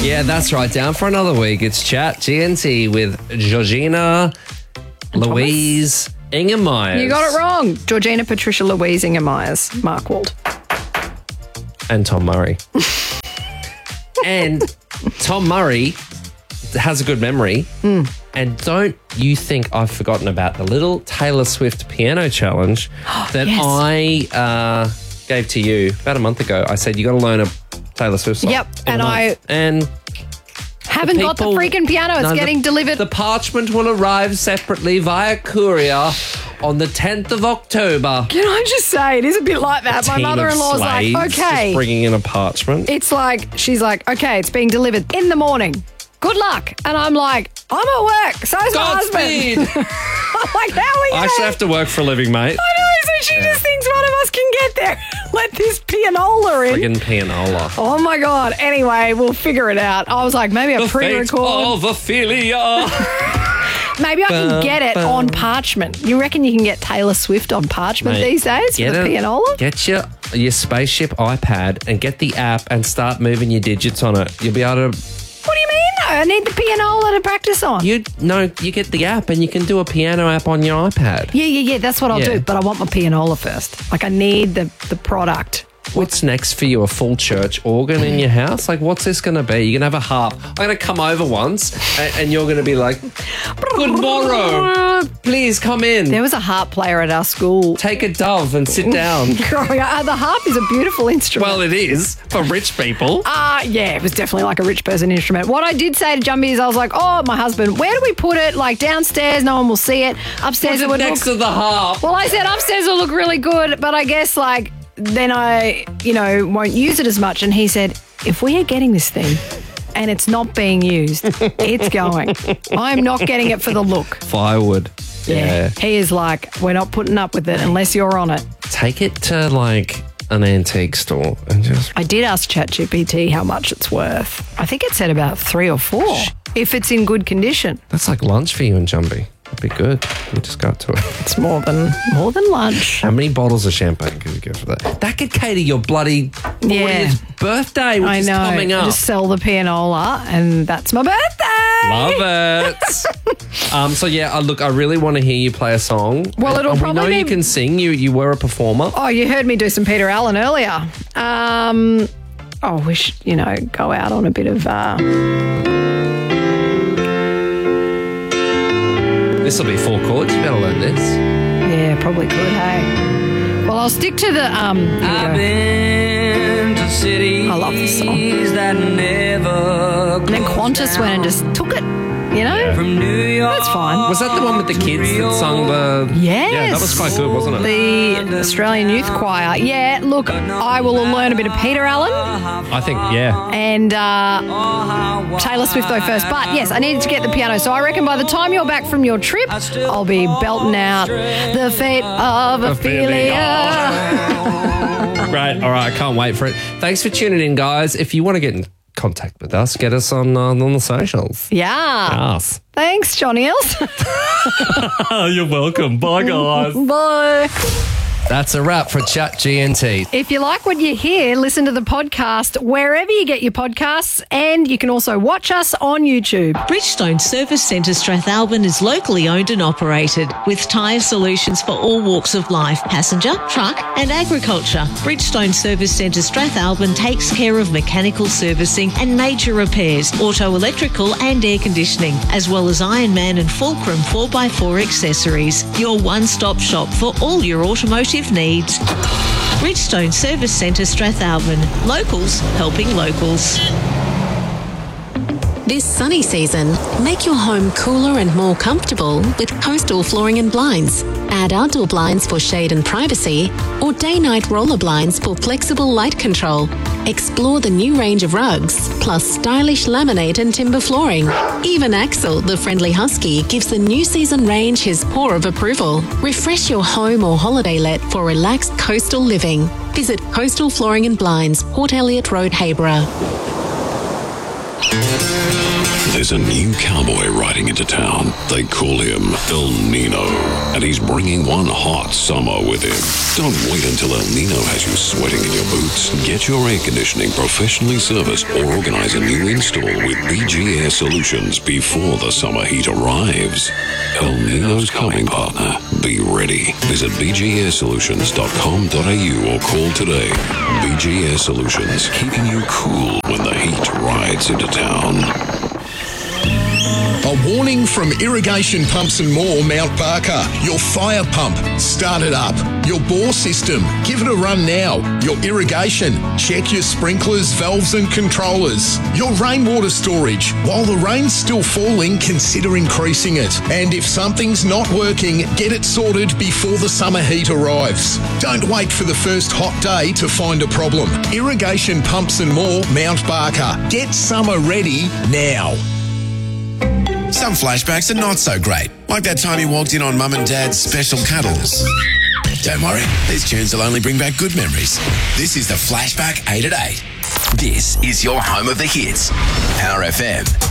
Yeah, that's right. Down for another week. It's Chat GNT with Georgina Louise Ingham Myers. You got it wrong. Georgina Patricia Louise Ingham Myers. Mark Wald. And Tom Murray. And Tom Murray has a good memory. And don't you think I've forgotten about the little Taylor Swift piano challenge that Yes. I gave to you about a month ago. I said, you got to learn a Taylor Swift song. Yep, in a month. And Haven't got the people- freaking piano. It's No, getting delivered. The parchment will arrive separately via courier on the 10th of October. Can I just say, it is a bit like that. My Team of mother-in-law's like, slaves okay. just bringing in a parchment. It's like, she's like, okay, it's being delivered in the morning. Good luck. And I'm like, I'm at work. So's my Godspeed. husband. I'm like, how are we I actually have to work for a living, mate. I know, so she just thinks one of us can get there. Let this pianola in. Friggin' pianola. Oh my God. Anyway, we'll figure it out. I was like, maybe a The fate pre-record. of Ophelia. Maybe I can get it on parchment. You reckon you can get Taylor Swift on parchment Mate, these days for the pianola? Get your spaceship iPad and get the app and start moving your digits on it. You'll be able to... What do you mean? I need the pianola to practice on. You get the app and you can do a piano app on your iPad. Yeah. That's what I'll Yeah. do. But I want my pianola first. Like, I need the product. What's next for you? A full church organ in your house? Like, what's this going to be? You're going to have a harp. I'm going to come over once and you're going to be like, good morrow. Please come in. There was a harp player at our school. Take a dove and sit down. Growing up. The harp is a beautiful instrument. Well, it is for rich people. Yeah, it was definitely like a rich person instrument. What I did say to Jumbie is I was like, oh, my husband, where do we put it? Like downstairs, no one will see it. Upstairs, it would next look... to the harp. Well, I said upstairs will look really good, but I guess like then I, won't use it as much. And he said, if we are getting this thing and it's not being used, it's going. I'm not getting it for the look. Firewood. Yeah. He is like, we're not putting up with it unless you're on it. Take it to like an antique store and just... I did ask ChatGPT how much it's worth. I think it said about 3 or 4 if it's in good condition. That's like lunch for you and Jumbie. That'd be good. We just got to it. It's more than lunch. How many bottles of champagne could you get for that? That could cater your bloody 40th birthday, which is coming up. Just sell the pianola and that's my birthday. Love it. So yeah, look, I really want to hear you play a song. Well, it'll we probably know be... you can sing. You were a performer. Oh, you heard me do some Peter Allen earlier. We should, go out on a bit of... This will be 4 chords. You better learn this. Yeah, probably could, hey. Well, I'll stick to the... I've been to cities I love this song. that never And then Qantas went and just took it, from New York. That's fine. Was that the one with the kids that sung the... Yes. Yeah, that was quite good, wasn't it? The Australian Youth Choir. Yeah, look, I will learn a bit of Peter Allen I think, yeah. and Taylor Swift though first. But yes, I needed to get the piano. So I reckon by the time you're back from your trip, I'll be belting out The Fate of Ophelia. Great. All right, I can't wait for it. Thanks for tuning in, guys. If you want to get in contact with us, get us on the socials. Yeah. Yes. Thanks, Johnny Els. You're welcome. Bye, guys. Bye. That's a wrap for Chat GNT. If you like what you hear, listen to the podcast wherever you get your podcasts, and you can also watch us on YouTube. Bridgestone Service Centre Strathalbyn is locally owned and operated with tyre solutions for all walks of life, passenger, truck and agriculture. Bridgestone Service Centre Strathalbyn takes care of mechanical servicing and major repairs, auto electrical and air conditioning, as well as Ironman and Fulcrum 4x4 accessories. Your one-stop shop for all your automotive needs. Bridgestone Service Centre Strathalbyn. Locals helping locals. This sunny season, make your home cooler and more comfortable with Coastal Flooring and Blinds. Add outdoor blinds for shade and privacy, or day-night roller blinds for flexible light control. Explore the new range of rugs, plus stylish laminate and timber flooring. Even Axel, the friendly husky, gives the new season range his paw of approval. Refresh your home or holiday let for relaxed coastal living. Visit Coastal Flooring and Blinds, Port Elliot Road, Hayborough. There's a new cowboy riding into town. They call him El Nino, and he's bringing one hot summer with him. Don't wait until El Nino has you sweating in your boots. Get your air conditioning professionally serviced or organize a new install with BG Air Solutions before the summer heat arrives. El Nino's coming, partner. Be ready. Visit bgarsolutions.com.au or call today. BG Air Solutions, keeping you cool when the heat rides into town. A warning from Irrigation Pumps and More, Mount Barker. Your fire pump, start it up. Your bore system, give it a run now. Your irrigation, check your sprinklers, valves and controllers. Your rainwater storage, while the rain's still falling, consider increasing it. And if something's not working, get it sorted before the summer heat arrives. Don't wait for the first hot day to find a problem. Irrigation Pumps and More, Mount Barker. Get summer ready now. Some flashbacks are not so great, like that time you walked in on Mum and Dad's special cuddles. Don't worry, these tunes will only bring back good memories. This is the Flashback 8 at 8. This is your home of the hits, RFM.